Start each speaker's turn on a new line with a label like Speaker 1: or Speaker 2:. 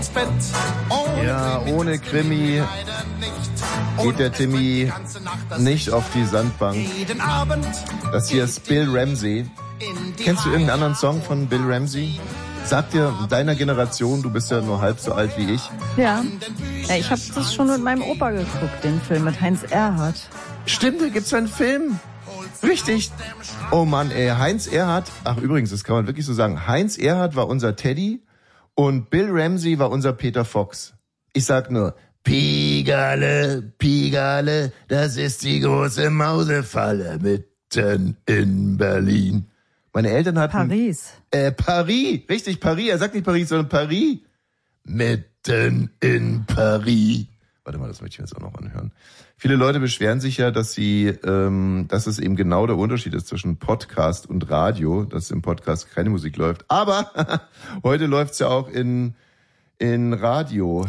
Speaker 1: ins Bett.
Speaker 2: Ja, ohne Krimi geht der Timmy nicht auf die Sandbank. Das hier ist Bill Ramsey. Kennst du irgendeinen anderen Song von Bill Ramsey? Sag dir deiner Generation, du bist ja nur halb so alt wie ich.
Speaker 3: Ja, ich habe das schon mit meinem Opa geguckt, den Film mit Heinz Erhardt.
Speaker 2: Stimmt, da gibt's einen Film. Richtig. Oh Mann, Heinz Erhardt, ach übrigens, das kann man wirklich so sagen, Heinz Erhardt war unser Teddy und Bill Ramsey war unser Peter Fox. Ich sag nur, Pigale, Pigale, das ist die große Mausefalle mitten in Berlin. Meine Eltern hatten...
Speaker 3: Paris.
Speaker 2: Paris, richtig, Paris. Er sagt nicht Paris, sondern Paris. Mitten in Paris. Warte mal, das möchte ich mir jetzt auch noch anhören. Viele Leute beschweren sich ja, dass es eben genau der Unterschied ist zwischen Podcast und Radio, dass im Podcast keine Musik läuft. Aber heute läuft's ja auch in Radio.